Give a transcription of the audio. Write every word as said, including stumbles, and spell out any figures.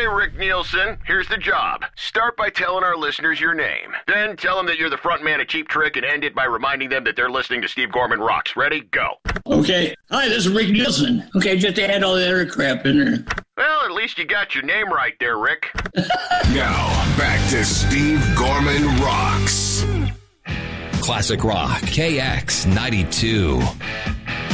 Rick Nielsen. Here's the job. Start by telling our listeners your name. Then tell them that you're the front man of Cheap Trick and end it by reminding them that they're listening to Steve Gorman Rocks. Ready? Go. Okay. Hi, this is Rick Nielsen. Okay, just add all the other crap in there. Well, at least you got your name right there, Rick. Now, back to Steve Gorman Rocks. Classic Rock, K X ninety-two.